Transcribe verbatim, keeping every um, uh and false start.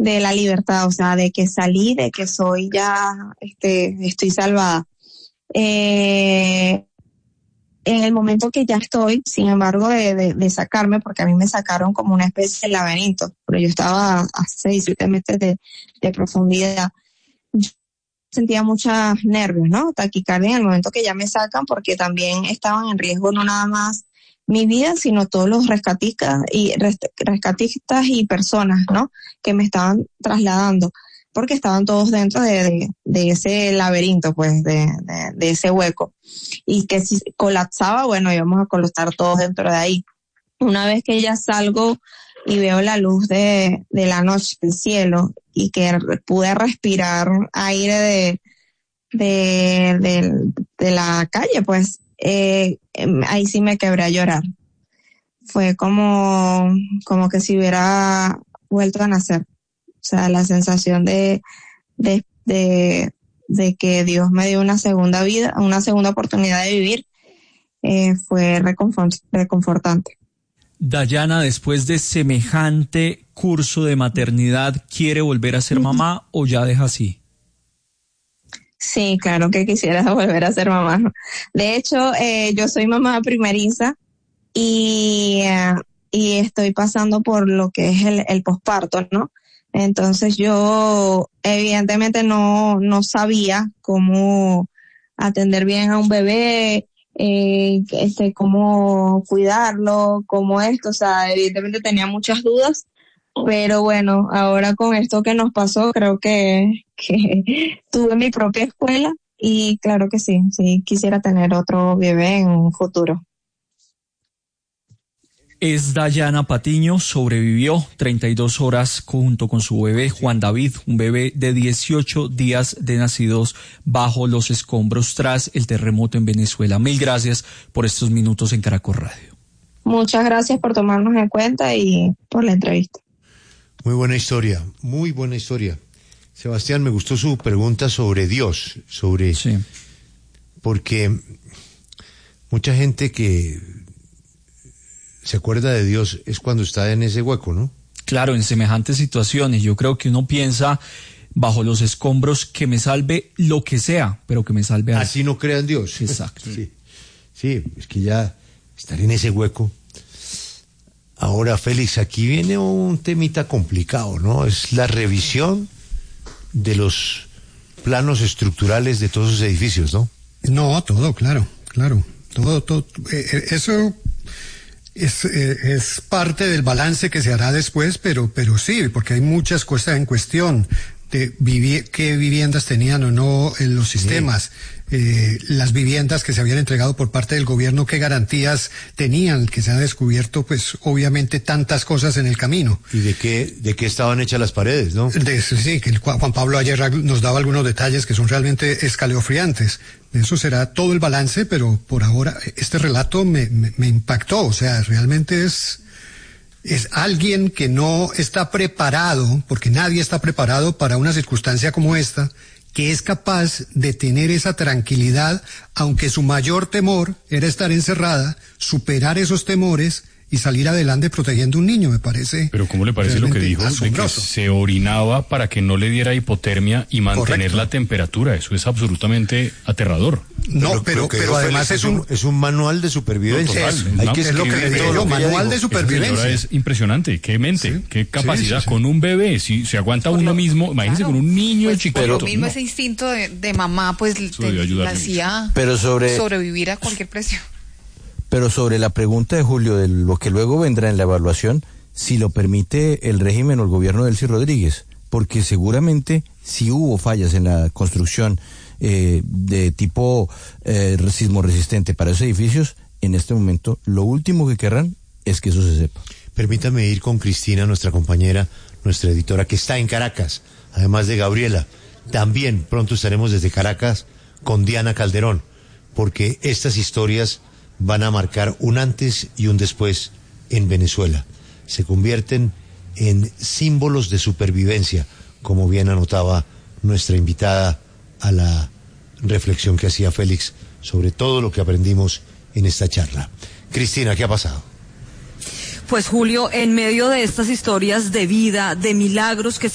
de la libertad, o sea, de que salí, de que soy ya, este, estoy salvada. Eh, en el momento que ya estoy, sin embargo, de, de, de sacarme, porque a mí me sacaron como una especie de laberinto, pero yo estaba a seis, siete metros de, de profundidad. Yo sentía muchos nervios, ¿no? Taquicardia en el momento que ya me sacan, porque también estaban en riesgo no nada más mi vida, sino todos los rescatistas y rescatistas y personas, ¿no? Que me estaban trasladando, porque estaban todos dentro de, de, de ese laberinto, pues, de, de, de ese hueco. Y que si colapsaba, bueno, íbamos a colapsar todos dentro de ahí. Una vez que ya salgo y veo la luz de, de la noche, del cielo, y que pude respirar aire de, de, de, de la calle, pues, eh, ahí sí me quebré a llorar. Fue como, como que si hubiera vuelto a nacer. O sea, la sensación de, de, de, de que Dios me dio una segunda vida, una segunda oportunidad de vivir, eh, fue reconfort, reconfortante. Dayana, después de semejante curso de maternidad, ¿quiere volver a ser mamá o ya deja así? Sí, claro que quisiera volver a ser mamá. De hecho, eh, yo soy mamá primeriza y, uh, y estoy pasando por lo que es el, el posparto, ¿no? Entonces yo evidentemente no, no sabía cómo atender bien a un bebé, eh, este, cómo cuidarlo, cómo esto, o sea, evidentemente tenía muchas dudas. Pero bueno, ahora con esto que nos pasó, creo que, que tuve mi propia escuela y claro que sí, sí quisiera tener otro bebé en un futuro. Es Dayana Patiño, sobrevivió treinta y dos horas junto con su bebé Juan David, un bebé de dieciocho días de nacidos bajo los escombros tras el terremoto en Venezuela. Mil gracias por estos minutos en Caracol Radio. Muchas gracias por tomarnos en cuenta y por la entrevista. Muy buena historia, muy buena historia. Sebastián, me gustó su pregunta sobre Dios, sobre... Sí. Porque mucha gente que se acuerda de Dios es cuando está en ese hueco, ¿no? Claro, en semejantes situaciones. Yo creo que uno piensa bajo los escombros que me salve lo que sea, pero que me salve algo. Así no crea en Dios. Exacto. Sí, sí, es que ya estar en ese hueco... Ahora, Félix, aquí viene un temita complicado, ¿no? Es la revisión de los planos estructurales de todos esos edificios, ¿no? No, todo, claro, claro. Todo, todo. Eh, eso es, eh, es parte del balance que se hará después, pero, pero sí, porque hay muchas cosas en cuestión de vivi- qué viviendas tenían o no en los sistemas. Sí. Eh, las viviendas que se habían entregado por parte del gobierno, qué garantías tenían, que se han descubierto, pues, obviamente tantas cosas en el camino. ¿Y de qué, de qué estaban hechas las paredes, no? De, sí, que el, Juan Pablo ayer nos daba algunos detalles que son realmente escalofriantes. Eso será todo el balance, pero por ahora este relato me, me, me impactó, o sea, realmente es... Es alguien que no está preparado, porque nadie está preparado para una circunstancia como esta, que es capaz de tener esa tranquilidad, aunque su mayor temor era estar encerrada, superar esos temores y salir adelante protegiendo un niño, me parece. Pero ¿cómo le parece lo que dijo? De que se orinaba para que no le diera hipotermia y mantener Correcto. La temperatura. Eso es absolutamente aterrador. No, pero, pero, pero además es un, es un manual de supervivencia. No, total, Hay que es lo que le digo yo, manual de supervivencia. Es impresionante, qué mente, sí, qué capacidad. Sí, sí, sí. Con un bebé, si se aguanta por uno lo, mismo, imagínese claro, con un niño pues, chiquito. Por lo mismo no. Ese instinto de, de mamá, pues le hacía pero sobre, sobrevivir a cualquier presión. Pero sobre la pregunta de Julio, de lo que luego vendrá en la evaluación, si lo permite el régimen o el gobierno de Delcy Rodríguez, porque seguramente si hubo fallas en la construcción eh, de tipo eh, sismo resistente para esos edificios, en este momento lo último que querrán es que eso se sepa. Permítame ir con Cristina, nuestra compañera, nuestra editora, que está en Caracas, además de Gabriela. También pronto estaremos desde Caracas con Diana Calderón, porque estas historias van a marcar un antes y un después en Venezuela. Se convierten en símbolos de supervivencia, como bien anotaba nuestra invitada a la reflexión que hacía Félix sobre todo lo que aprendimos en esta charla. Cristina, ¿qué ha pasado? Pues Julio, en medio de estas historias de vida, de milagros que